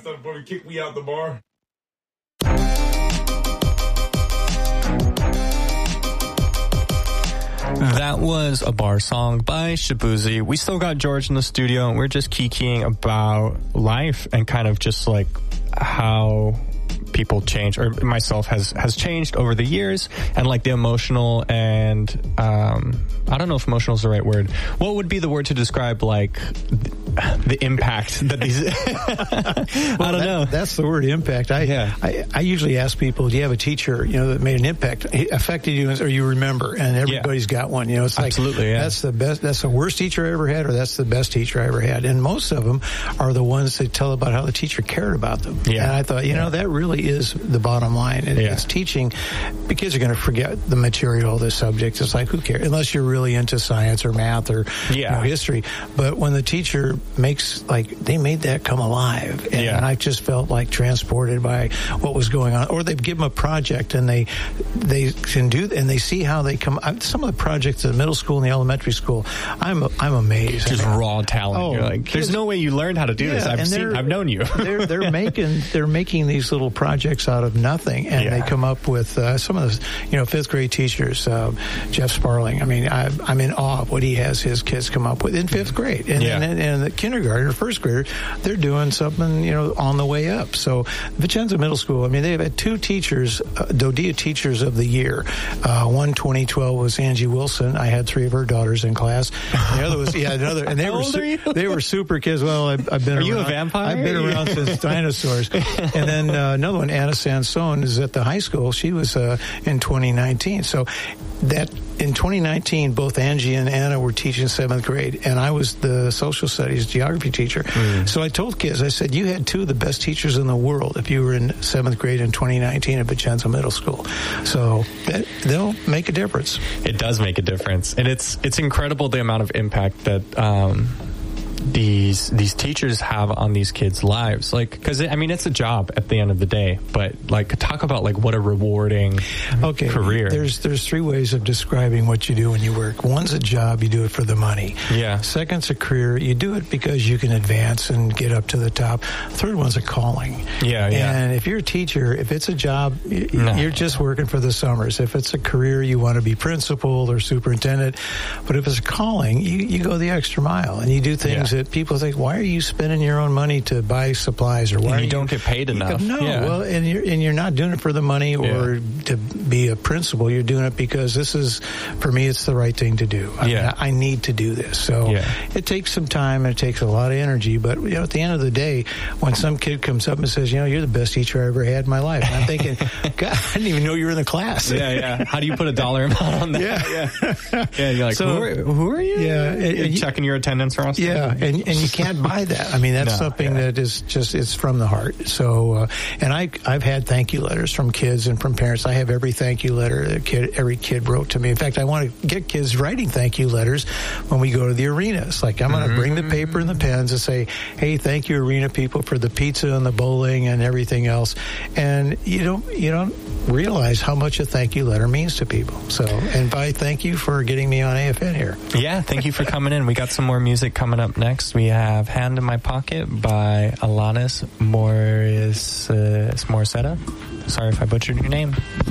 son before he kicked me out the bar. That was a bar song by Shaboozey. We still got George in the studio, and we're just kikiing about life and kind of just like how people change, or myself has changed over the years, and like the emotional and I don't know if emotional is the right word. What would be the word to describe like the impact that these I don't know. That's the word, impact. I usually ask people, do you have a teacher, that made an impact, affected you, or you remember? And everybody's got one. It's like, absolutely, that's the best, that's the worst teacher I ever had, or that's the best teacher I ever had. And most of them are the ones that tell about how the teacher cared about them. Yeah. And I thought, that really is the bottom line. It's teaching. The kids are going to forget the material of the subject. It's like, who cares? Unless you're really into science or math or history. But when the teacher makes, they made that come alive. And I just felt like transported by what was going on. Or they give them a project and they can do, and they see how they come. Some of the projects at middle school and the elementary school, I'm amazed. Just raw talent. Oh, you're like, there's no way you learned how to do this. I've known you. they're making these little projects out of nothing, and they come up with some of the fifth grade teachers. Jeff Sparling. I mean, I'm in awe of what he has his kids come up with in fifth grade, and the kindergarten or first grader, they're doing something on the way up. So Vicenza Middle School, I mean, they've had two teachers, DoDEA Teachers of the Year. One 2012 was Angie Wilson. I had three of her daughters in class. The other was another, and they were super kids. Well, I've been. Are around, you a vampire? I've been around since dinosaurs. And then another one, Anna Sansone, is at the high school. She was in 2019. So that in 2019, both Angie and Anna were teaching seventh grade, and I was the social studies geography teacher. So I told kids, I said, you had two of the best teachers in the world if you were in seventh grade in 2019 at Vicenza Middle School. So they'll make a difference. It does make a difference, and it's incredible the amount of impact that these teachers have on these kids' lives. Because it's a job at the end of the day, but talk about what a rewarding career. There's three ways of describing what you do when you work. One's a job, you do it for the money. Yeah. Second's a career, you do it because you can advance and get up to the top. Third one's a calling. Yeah. And if you're a teacher, if it's a job, you're just working for the summers. If it's a career, you want to be principal or superintendent. But if it's a calling, you go the extra mile and you do things that people think, why are you spending your own money to buy supplies, or why you don't get paid enough? No, well, and you're not doing it for the money or to be a principal. You're doing it because this is, for me, it's the right thing to do. I need to do this. So it takes some time and it takes a lot of energy. But at the end of the day, when some kid comes up and says, you're the best teacher I ever had in my life, and I'm thinking, God, I didn't even know you were in the class. How do you put a dollar amount on that? You're like, so, who are you? And checking your attendance roster. And you can't buy that. I mean, that's something that is just, it's from the heart. So, and I've had thank you letters from kids and from parents. I have every thank you letter that every kid wrote to me. In fact, I want to get kids writing thank you letters when we go to the arena. It's like, I'm going to bring the paper and the pens and say, hey, thank you, arena people, for the pizza and the bowling and everything else. And you don't realize how much a thank you letter means to people. So, and by thank you for getting me on AFN here. Yeah, thank you for coming in. We got some more music coming up next. We have Hand in My Pocket by Alanis Morissette. Sorry if I butchered your name.